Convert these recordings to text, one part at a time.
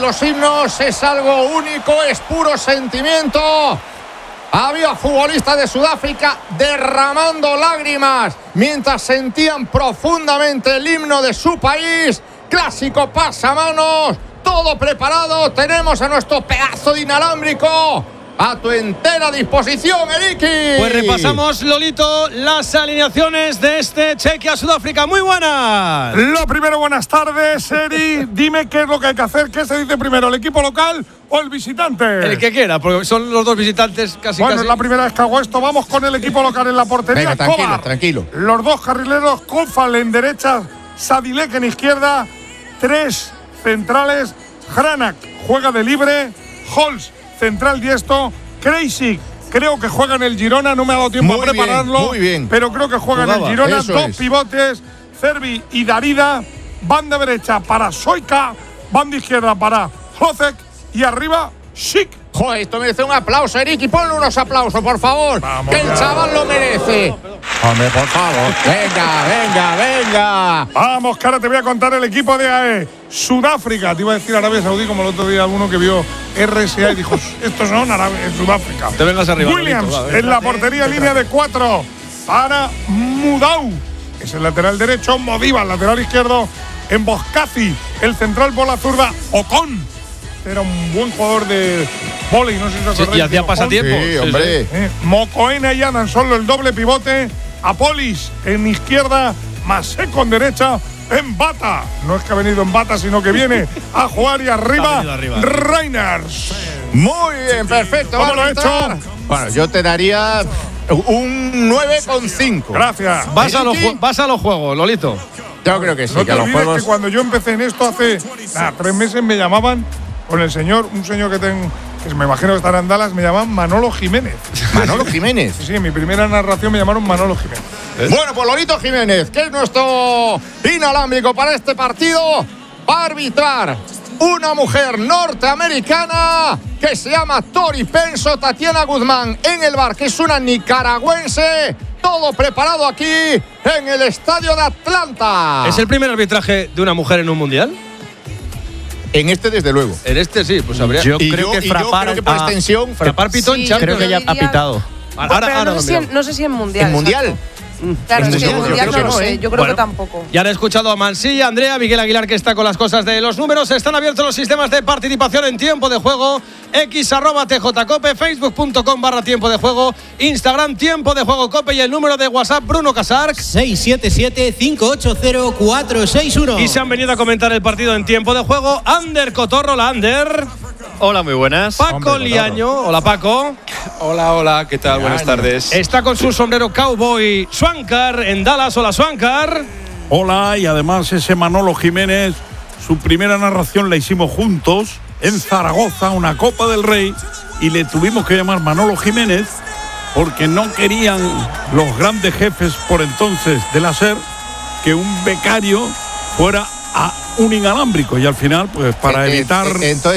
los himnos es algo único, es puro sentimiento. Había futbolistas de Sudáfrica derramando lágrimas mientras sentían profundamente el himno de su país. Clásico pasamanos, todo preparado. Tenemos a nuestro pedazo de inalámbrico a tu entera disposición, Eriki. Pues repasamos, Lolito, las alineaciones de este Chequia-Sudáfrica. Muy buenas. Lo primero, buenas tardes, Eri. Dime qué es lo que hay que hacer. ¿Qué se dice primero, el equipo local o el visitante? El que quiera, porque son los dos visitantes casi. Bueno, es la primera vez que hago esto. Vamos con el equipo local en la portería. Venga, tranquilo. Los dos carrileros, Kofal en derecha, Sadilek en izquierda. 3 centrales. Hranak juega de libre. Holz central diestro. Kreisig creo que juega en el Girona, no me ha dado tiempo a prepararlo, muy bien. pero creo que juega en el Girona. Dos pivotes, Cervi y Darida. Banda derecha para Soika, banda izquierda para Hozek y arriba Schick. Joder, esto merece un aplauso, Eriki. Ponle unos aplausos, por favor. Vamos, que el chaval lo merece. Hombre, por favor. Venga. Vamos, que ahora te voy a contar el equipo de AE. Sudáfrica, te iba a decir Arabia Saudí, como el otro día alguno que vio RSA y dijo, estos son Sudáfrica. Te vengas arriba. Williams Lolito, en la portería, línea de 4 para Mudau. Es el lateral derecho, Modiva, lateral izquierdo. En Boscazi, el central por la zurda, Ocon. Era un buen jugador de vóley, no sé si os acordáis. Y hacía pasatiempo. Sí, hombre. Mokoena y Adam solo el doble pivote. Apolis en izquierda, Maseko en derecha. En bata, no es que ha venido en bata, sino que viene a jugar y arriba. Reiners. Muy bien, perfecto. ¿Cómo lo ha hecho? Bueno, yo te daría un 9,5. Gracias. Vas a los juegos, Lolito. Yo creo que sí, No que te a los olvides juegos. que cuando yo empecé en esto hace 3 meses me llamaban con un señor que me imagino que estará en Dallas, me llamaban Manolo Jiménez. Manolo Jiménez. Sí, en mi primera narración me llamaron Manolo Jiménez. Bueno, pues Lolito Jiménez, que es nuestro inalámbrico para este partido, va a arbitrar una mujer norteamericana que se llama Tori Penso, Tatiana Guzmán en el bar, que es una nicaragüense. Todo preparado aquí en el estadio de Atlanta. ¿Es el primer arbitraje de una mujer en un mundial? En este, desde luego. En este sí, pues habría. Yo creo que Frapar por extensión. Frapar pitó en Champions. creo que ya ha pitado. Ahora no sé si en mundial. ¿En mundial? Exacto. Claro, Estoy es que en seguro, mundial yo no creo lo que sé. sí. Yo creo que tampoco. Ya han escuchado a Mansilla, Andrea, Miguel Aguilar, que está con las cosas de los números. Están abiertos los sistemas de participación en tiempo de juego. X@TJCope, Facebook.com/tiempo de juego, Instagram tiempo de juego Cope y el número de WhatsApp Bruno Casarc 677-580-461. y se han venido a comentar el partido en tiempo de juego. Ander Cotorro, la Ander. Hola, muy buenas. Paco Liaño, hola Paco. Hola, ¿qué tal? Buenas tardes. Está con su sombrero cowboy Swankar en Dallas, hola Swankar. Hola, y además ese Manolo Jiménez, su primera narración la hicimos juntos en Zaragoza, una Copa del Rey, y le tuvimos que llamar Manolo Jiménez porque no querían los grandes jefes por entonces de la SER que un becario fuera a un inalámbrico, y al final, pues para evitar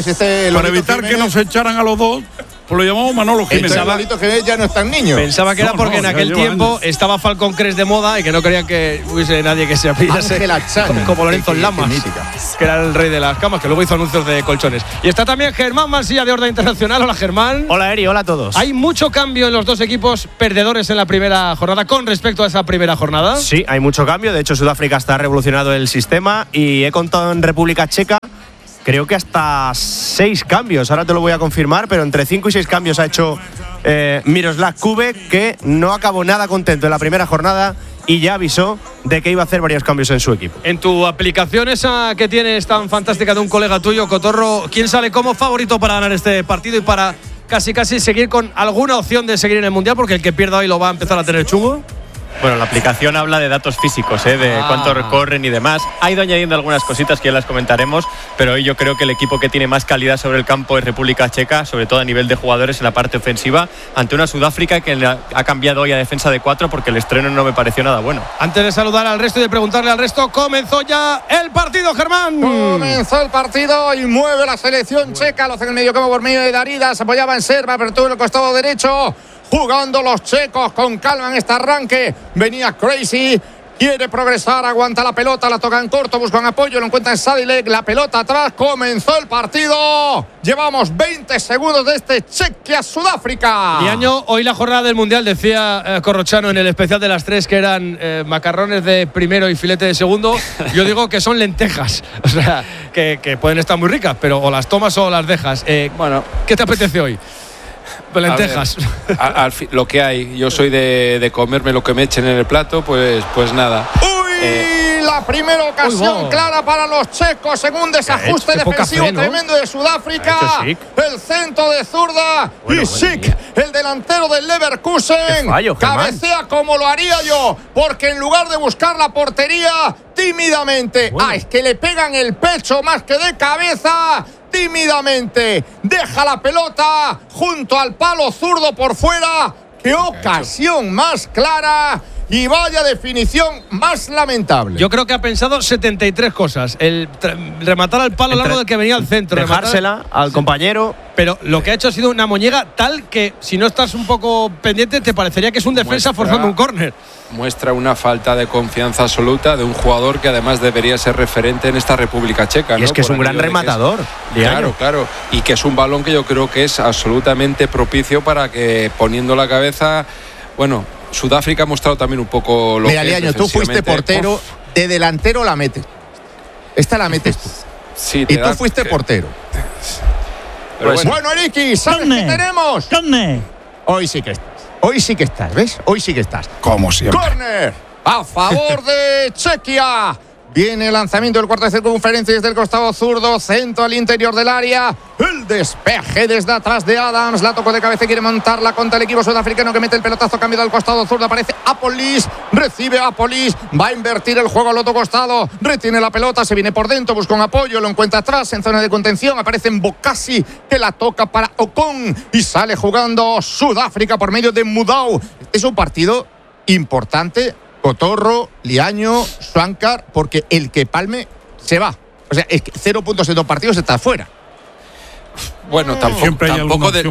que nos echaran a los dos, pues lo llamamos Manolo Jiménez. Entonces Lolito Jiménez ya no es tan niño. Pensaba que era porque en aquel tiempo estaba Falcon Crest de moda y que no querían que hubiese nadie que se apellidase Ángela Chana, como Lorenzo que Lamas, mítica, que era el rey de las camas, que luego hizo anuncios de colchones. Y está también Germán Mansilla, de Orden Internacional. Hola Germán. Hola Eri, hola a todos. ¿Hay mucho cambio en los dos equipos perdedores en la primera jornada con respecto a esa primera jornada? Sí, hay mucho cambio. De hecho, Sudáfrica está revolucionado el sistema y he contado en República Checa, creo que hasta 6 cambios. Ahora te lo voy a confirmar, pero entre 5 y 6 cambios ha hecho Miroslav Kubek, que no acabó nada contento en la primera jornada y ya avisó de que iba a hacer varios cambios en su equipo. En tu aplicación esa que tienes tan fantástica de un colega tuyo, Cotorro, ¿quién sale como favorito para ganar este partido y para casi seguir con alguna opción de seguir en el Mundial? Porque el que pierda hoy lo va a empezar a tener chungo. Bueno, la aplicación habla de datos físicos, de cuánto recorren y demás. Ha ido añadiendo algunas cositas que ya las comentaremos, pero hoy yo creo que el equipo que tiene más calidad sobre el campo es República Checa, sobre todo a nivel de jugadores en la parte ofensiva, ante una Sudáfrica que ha cambiado hoy a defensa de 4 porque el estreno no me pareció nada bueno. Antes de saludar al resto y de preguntarle al resto, comenzó ya el partido, Germán. Comenzó el partido y mueve la selección checa. Lo hace en el medio campo por medio de Darida. Se apoyaba en Serva, apertura en el costado derecho. Jugando los checos con calma en este arranque. Venía Crazy. quiere progresar, aguanta la pelota, la toca en corto, buscan apoyo, lo encuentra en Sadilek, la pelota atrás, comenzó el partido. Llevamos 20 segundos de este Chequia-Sudáfrica. Y año, hoy la jornada del Mundial, decía Corrochano en el especial de las 3 que eran macarrones de primero y filete de segundo. Yo digo que son lentejas, o sea, que pueden estar muy ricas, pero o las tomas o las dejas. Bueno, ¿qué te apetece hoy? Lentejas. Lo que hay, yo soy de comerme lo que me echen en el plato, pues nada. ¡Uy! La primera ocasión clara para los checos en un desajuste defensivo tremendo de Sudáfrica. El centro de zurda y Schick, el delantero del Leverkusen, cabecea como lo haría yo, porque en lugar de buscar la portería tímidamente, es que le pegan el pecho más que de cabeza. Tímidamente deja la pelota junto al palo zurdo por fuera. ¡Qué ocasión más clara! Y vaya definición más lamentable. Yo creo que ha pensado 73 cosas. El rematar al palo largo del que venía al centro. Dejársela al compañero. Pero lo que ha hecho ha sido una moñega tal que si no estás un poco pendiente te parecería que es un defensa forzando un córner. Muestra una falta de confianza absoluta de un jugador que además debería ser referente en esta República Checa. Y es que es un gran rematador. Claro. Y que es un balón que yo creo que es absolutamente propicio para que poniendo la cabeza, bueno, Sudáfrica ha mostrado también un poco lo que es. Mira, Liaño, tú fuiste portero, de delantero la metes. Esta la metes tú. Sí, y tú fuiste portero. Pero bueno, Eriki, ¿sabes qué tenemos? Hoy sí que estás. Hoy sí que estás, ¿ves? Hoy sí que estás. Como siempre. ¡Córner! A favor de Chequia. Viene el lanzamiento del cuarto de circunferencia desde el costado zurdo, centro al interior del área. El despeje desde atrás de Adams. La tocó de cabeza y quiere montarla contra el equipo sudafricano que mete el pelotazo cambiado al costado zurdo. Aparece Apolis. Recibe Apolis. Va a invertir el juego al otro costado. Retiene la pelota. Se viene por dentro. Busca un apoyo. Lo encuentra atrás en zona de contención. Aparece en Bokassi que la toca para Ocon. Y sale jugando Sudáfrica por medio de Mudau. Este es un partido importante. Cotorro, Liaño, Swankar, porque el que palme se va. O sea, es que 0 puntos en 2 partidos está fuera. Bueno, tampoco del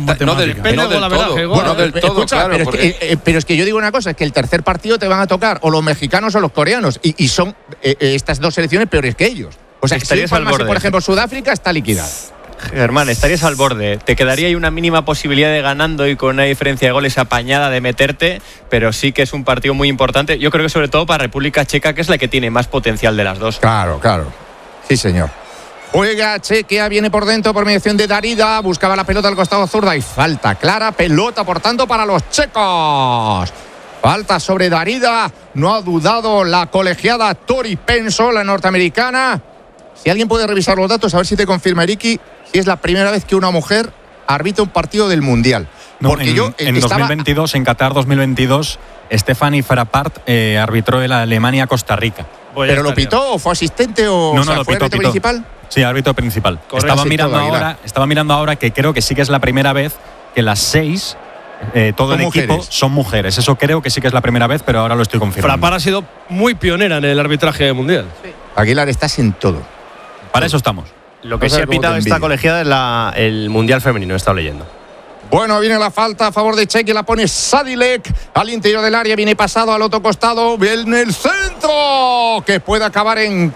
todo, claro. Pero es que yo digo una cosa, es que el tercer partido te van a tocar o los mexicanos o los coreanos, y son estas dos selecciones peores que ellos. O sea, estarías al borde. Por ejemplo, Sudáfrica está liquidada. Germán, estarías al borde. Te quedaría ahí una mínima posibilidad de ganando y con una diferencia de goles apañada de meterte, pero sí que es un partido muy importante. Yo creo que sobre todo para República Checa, que es la que tiene más potencial de las dos. Claro. Sí, señor. Juega Chequia, viene por dentro por mediación de Darida, buscaba la pelota al costado zurda y falta clara, pelota por tanto para los checos. Falta sobre Darida, no ha dudado la colegiada Tori Penso, la norteamericana. Si alguien puede revisar los datos, a ver si te confirma, Eriki, si es la primera vez que una mujer arbitra un partido del Mundial. No, porque en 2022, en Qatar 2022, Stephanie Frappart arbitró en Alemania-Costa Rica. ¿Pero lo pitó o fue asistente o no, fue pitó, árbitro principal? Sí, árbitro principal. Correcto. Estaba mirando ahora que creo que sí que es la primera vez que las 6 todo el equipo son mujeres. Eso creo que sí que es la primera vez, pero ahora lo estoy confirmando. Frappart ha sido muy pionera en el arbitraje mundial. Sí. Aguilar, estás en todo. Para eso estamos. Lo que sí ha pitado esta colegiada es el Mundial Femenino, he estado leyendo. Bueno, viene la falta a favor de Chequia, la pone Sadilek al interior del área, viene pasado al otro costado, viene el centro, que puede acabar en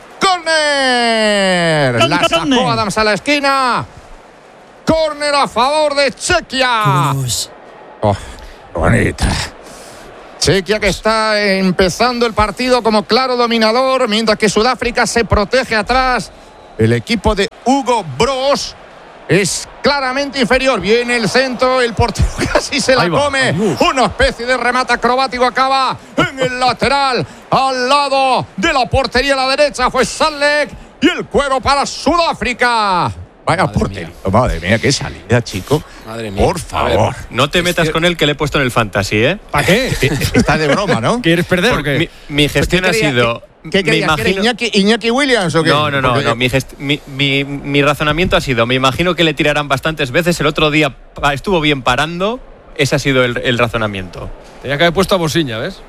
córner. La sacó Adams a la esquina. Córner a favor de Chequia. Oh, bonita. Chequia que está empezando el partido como claro dominador, mientras que Sudáfrica se protege atrás. El equipo de Hugo Broos es claramente inferior. Viene el centro, el portero casi se la come. Una especie de remate acrobático acaba en el lateral, al lado de la portería a la derecha. Fue Sadilek y el cuero para Sudáfrica. Vaya portería. Madre mía, qué salida, chico. Madre mía. Por favor. No te metas con él, que le he puesto en el fantasy, ¿eh? ¿Para qué? Está de broma, ¿no? ¿Quieres perder o qué? Mi gestión ha sido... ¿Qué querías? ¿Iñaki Williams o qué? No. Mi razonamiento ha sido, me imagino que le tirarán bastantes veces. El otro día estuvo bien parando. Ese ha sido el razonamiento. Tenía que haber puesto a Bosiña, ¿ves?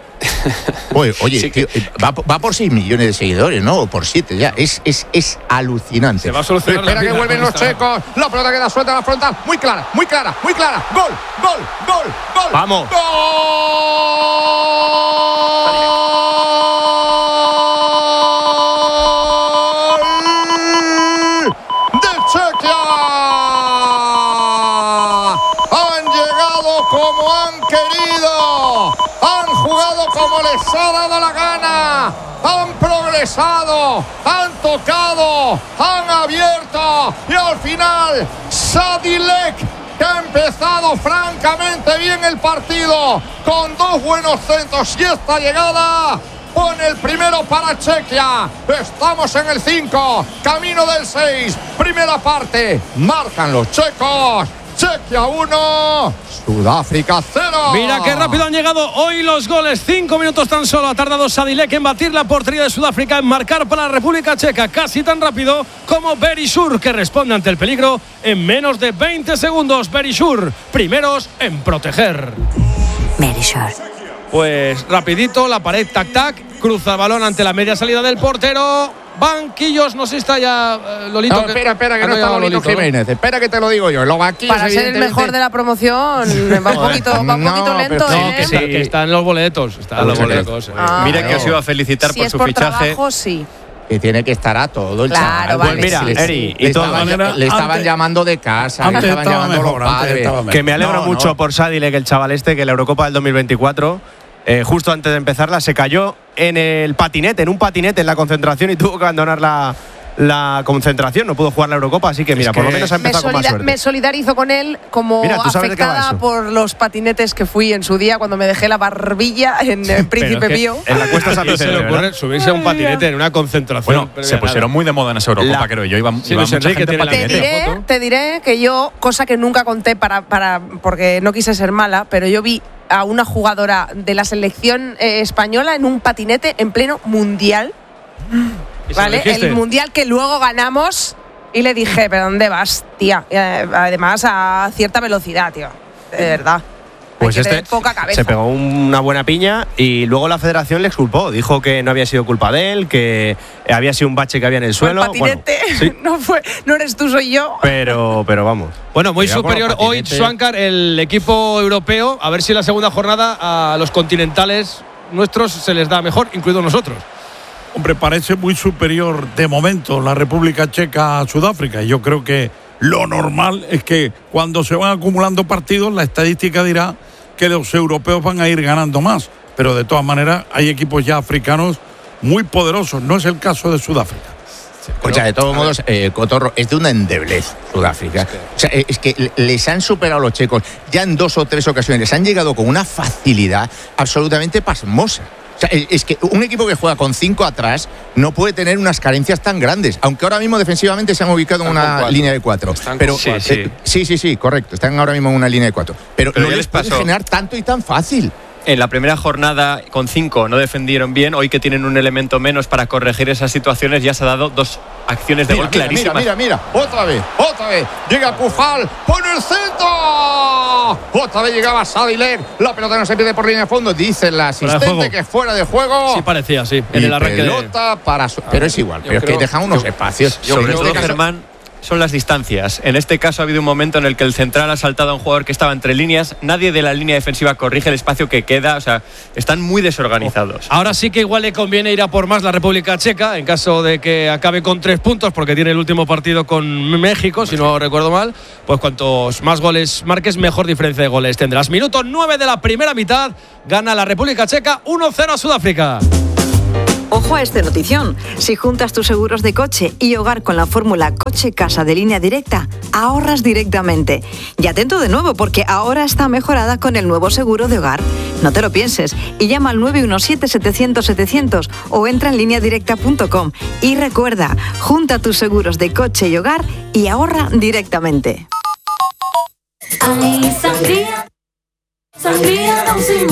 Oye, sí, tío, va por 6 millones de seguidores, ¿no? O por 7 ya. Es alucinante. Se va a solucionar. Espera que vuelven los checos. La pelota queda suelta en la frontal. Muy clara. Gol. Vamos. ¡Gol! como les ha dado la gana. Han progresado, han tocado, han abierto y al final Sadilek, que ha empezado francamente bien el partido con 2 buenos centros y esta llegada pone el primero para Chequia. Estamos en el 5, camino del 6, primera parte, marcan los checos. Chequia 1, Sudáfrica 0. Mira qué rápido han llegado hoy los goles. 5 minutos tan solo ha tardado Sadilek en batir la portería de Sudáfrica, en marcar para la República Checa. Casi tan rápido como Berisur, que responde ante el peligro en menos de 20 segundos. Berisur, primeros en proteger. Berisur. Pues rapidito, la pared, tac-tac, cruza el balón ante la media salida del portero. Banquillos, no sé si está ya Lolito. No, espera, que no está Lolito Jiménez. Espera que te lo digo yo. Los banquillos, para ser el mejor de la promoción va un poquito lento, ¿eh? Que están los boletos. Están los boletos. Mire que os iba a felicitar por su fichaje. Trabajo, sí. Que tiene que estar a todo el chaval. Vale, pues mira, Eri, le estaban llamando de casa, le estaban llamando los padres. Que me alegro mucho por Sadilek, el chaval este, que la Eurocopa del 2024, justo antes de empezarla, se cayó en un patinete en la concentración y tuvo que abandonar la concentración, no pudo jugar la Eurocopa, así que mira, por lo menos ha empezado con más suerte. Me solidarizo con él como afectada por los patinetes que fui en su día cuando me dejé la barbilla en el Príncipe Pío. En la Cuesta San se le ocurre subirse a un patinete en una concentración. Bueno, se pusieron muy de moda en esa Eurocopa, creo yo. Iba mucha gente en patinete. Te diré que yo, cosa que nunca conté porque no quise ser mala, pero yo vi a una jugadora de la selección española en un patinete en pleno mundial. ¿Vale? El mundial que luego ganamos y le dije, ¿pero dónde vas, tía? Y además a cierta velocidad, tío. De verdad. Pues poca cabeza. Se pegó una buena piña y luego la federación le exculpó. Dijo que no había sido culpa de él, que había sido un bache que había en el suelo. El patinete, bueno, sí. No eres tú, soy yo. Pero vamos. Bueno, muy superior hoy Swankar, el equipo europeo. A ver si en la segunda jornada a los continentales nuestros se les da mejor, incluidos nosotros. Hombre, parece muy superior de momento la República Checa a Sudáfrica. Yo creo que lo normal es que cuando se van acumulando partidos, la estadística dirá que los europeos van a ir ganando más. Pero de todas maneras, hay equipos ya africanos muy poderosos. No es el caso de Sudáfrica. O sea, de todos modos, Cotorro, es de una endeblez Sudáfrica. O sea, es que les han superado los checos ya en 2 o 3 ocasiones. Les han llegado con una facilidad absolutamente pasmosa. O sea, es que un equipo que juega con 5 atrás no puede tener unas carencias tan grandes, aunque ahora mismo defensivamente se han ubicado en una línea de 4. Pero sí, correcto, están ahora mismo en una línea de 4. Pero no les puede generar tanto y tan fácil. En la primera jornada con 5 no defendieron bien. Hoy que tienen un elemento menos para corregir esas situaciones, ya se ha dado 2 acciones de gol clarísimas. Mira, otra vez. Llega Kufal, pone el centro. Otra vez llegaba Sadilek. La pelota no se pierde por línea de fondo. Dice el asistente que es fuera de juego. Sí, parecía, sí. En el arranque pelota pero es igual. Pero es que dejan unos espacios. Sobre todo, Germán, son las distancias. En este caso ha habido un momento en el que el central ha saltado a un jugador que estaba entre líneas. Nadie de la línea defensiva corrige el espacio que queda. O sea, están muy desorganizados. Ahora sí que igual le conviene ir a por más la República Checa en caso de que acabe con 3 puntos, porque tiene el último partido con México, si no recuerdo mal. Pues cuantos más goles marques, mejor diferencia de goles tendrás. Minuto 9 de la primera mitad. Gana la República Checa 1-0 a Sudáfrica. Ojo a esta notición. Si juntas tus seguros de coche y hogar con la fórmula coche-casa de Línea Directa, ahorras directamente. Y atento de nuevo, porque ahora está mejorada con el nuevo seguro de hogar. No te lo pienses y llama al 917-700-700 o entra en lineadirecta.com. Y recuerda, junta tus seguros de coche y hogar y ahorra directamente. Sangría, Sangría, Don Simón.